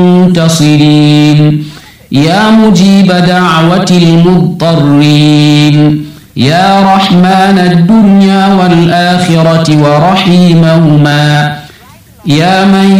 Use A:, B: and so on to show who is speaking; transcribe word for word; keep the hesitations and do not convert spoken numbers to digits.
A: المنتصرين يا مجيب دعوة المضطرين يا رحمن الدنيا والآخرة ورحيمهما يا من